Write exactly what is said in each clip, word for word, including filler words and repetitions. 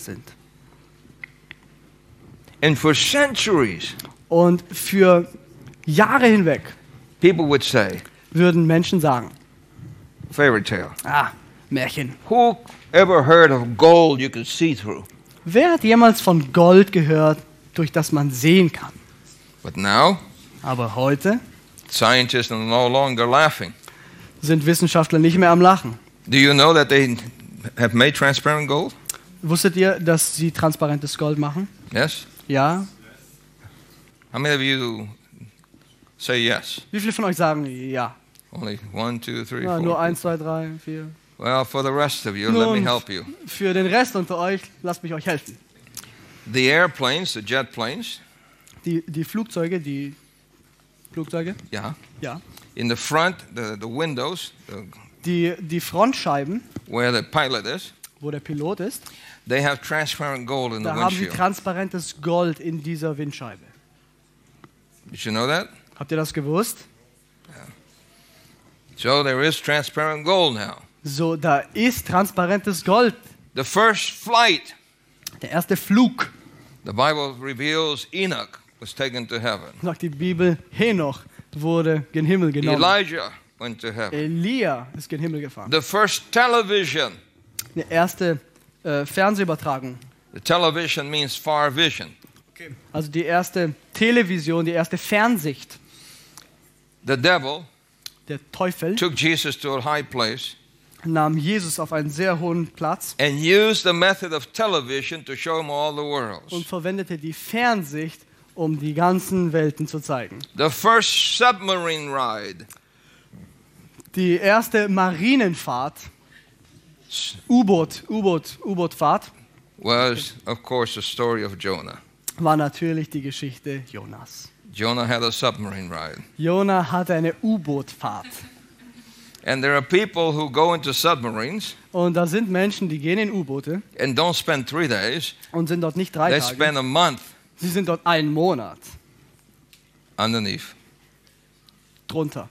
sind. And for centuries, Und für Jahre hinweg people would say, würden Menschen sagen, fairy tale. ah, Märchen. Who ever heard of gold you could see through? Wer hat jemals von Gold gehört, durch das man sehen kann? But now, Aber heute scientists are no longer laughing. sind Wissenschaftler nicht mehr am Lachen. Do you know that they have made transparent gold? Wusstet ihr, dass sie transparentes Gold machen? Yes? Ja. How many of you say yes? Wie viele von euch sagen ja? Only one, two, three, Ja, four. nur eins, zwei, drei, vier. Well, for the rest of you, let Nun, me help you. für den Rest unter euch, lasst mich euch helfen. The airplanes, the jet planes, Die, die Flugzeuge, die Flugzeuge, yeah. ja. In the front, the, the windows, the, Die, die Frontscheiben, where the pilot is, wo der Pilot ist, they have transparent gold in the da haben sie windshield. transparentes Gold in dieser Windscheibe. Did you know that? Habt ihr das gewusst? So there is transparent gold now. So, da ist transparentes Gold. The first flight, Der erste Flug, the Bible reveals Enoch was taken to heaven. sagt die Bibel, Henoch wurde gen Himmel genommen. Elijah went to heaven. Elia ist gen Himmel gefahren. The first television. Eine erste äh, Fernsehübertragung. The television means far vision. Also die erste Television, die erste Fernsicht. The devil Der Teufel took Jesus to a high place nahm Jesus auf einen sehr hohen Platz and used the method of television to show him all the und worlds. verwendete die Fernsicht, um die ganzen Welten zu zeigen. The first submarine ride. Die erste Marinenfahrt, U-Boot, U-Boot, U-Boot-Fahrt, was, of course, the story of Jonah. war natürlich die Geschichte Jonas. Jonah had a submarine ride. Jona hatte eine U-Boot-Fahrt. And there are people who go into submarines Und da sind Menschen, die gehen in U-Boote and don't spend three days. und sind dort nicht drei They Tage. spend a month Sie sind dort einen Monat underneath. drunter.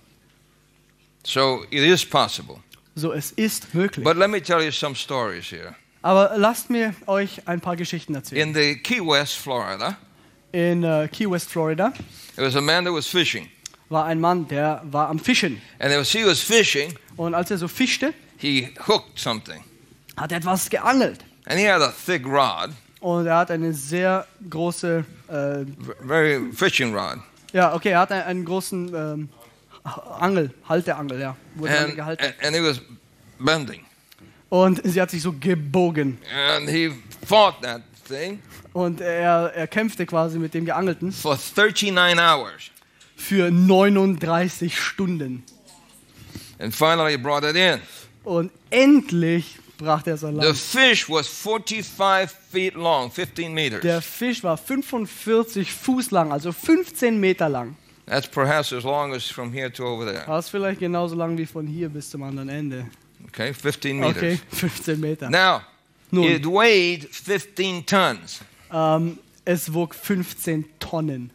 So it is possible. So, es ist möglich. But let me tell you some stories here. Aber lasst mir euch ein paar Geschichten erzählen. In the Key West, Florida, In äh, Key West, Florida, there was a man that was fishing. war ein Mann, der war am Fischen. And as he was fishing, Und als er so fischte, he hooked something. hat er etwas geangelt. And he had a thick rod, Und er hat eine sehr große, äh, v- very fishing rod. ja, okay, er hat einen, einen großen ähm, Angel, Halteangel, ja, wurde lange And, gehalten. and, and he was bending. Und sie hat sich so gebogen. And he fought that thing Und er, er kämpfte quasi mit dem Geangelten for thirty-nine hours. für neununddreißig Stunden. And finally he brought it in. Und endlich brachte er es an The Land. fish was forty-five feet long, fifteen meters. Der Fisch war fünfundvierzig Fuß lang, also fünfzehn Meter lang. That's perhaps as long as from here to over there. Das ist vielleicht genauso lang wie von hier bis zum anderen Ende. Okay, fifteen meters. Okay, fünfzehn Meter. Now, Nun, it weighed fifteen tons. ähm, es wog fünfzehn Tonnen.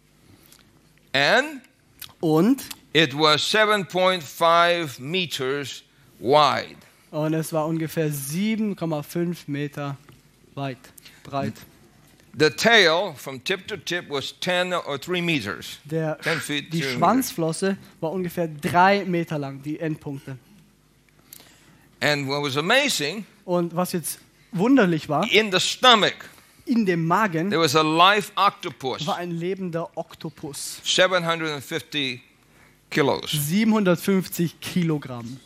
And Und, it was seven point five meters wide. und es war ungefähr sieben Komma fünf Meter weit, breit. The tail from tip to tip was ten or three meters. Der, ten feet, die two meters. Schwanzflosse war ungefähr drei Meter lang, die Endpunkte. And what was amazing, Und was jetzt wunderlich war, in the stomach, in dem Magen there was a live octopus, war ein lebender Oktopus. seven hundred fifty kilos. siebenhundertfünfzig Kilogramm.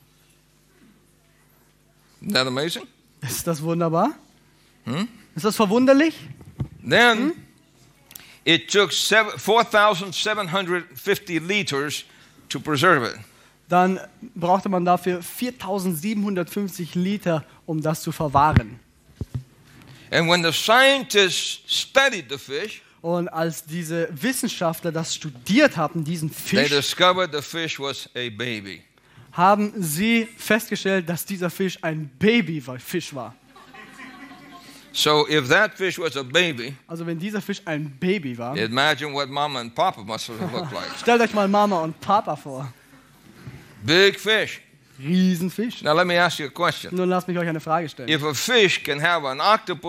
Isn't that amazing? Ist das wunderbar? Hmm? Ist das verwunderlich? Then it took four thousand seven hundred fifty liters to preserve it. Dann brauchte man dafür viertausendsiebenhundertfünfzig Liter, um das zu verwahren. And when the scientists studied the fish, Und als diese Wissenschaftler das studiert hatten, diesen they Fisch, discovered the fish was a baby. haben sie festgestellt, dass dieser Fisch ein Babyfisch war. So if that fish was a baby, Also wenn dieser Fisch ein Baby war, imagine what Mama and Papa must have looked like. stellt euch mal Mama und Papa vor. Big fish. Riesenfisch. Now let me ask you a question. Nun lasst mich euch eine Frage stellen. If a fish can have an octopus